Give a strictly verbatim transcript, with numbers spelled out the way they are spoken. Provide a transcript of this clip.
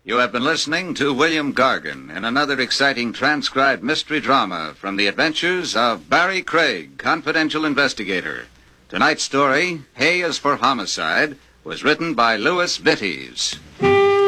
You have been listening to William Gargan in another exciting transcribed mystery drama from the adventures of Barry Craig, confidential investigator. Tonight's story, Hay is for Homicide, was written by Louis Vittes.